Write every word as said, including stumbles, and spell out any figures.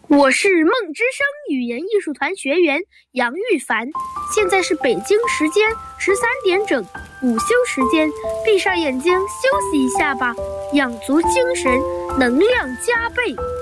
我是梦之声语言艺术团学员杨玉凡，现在是北京时间十三点整，午休时间，闭上眼睛休息一下吧，养足精神，能量加倍。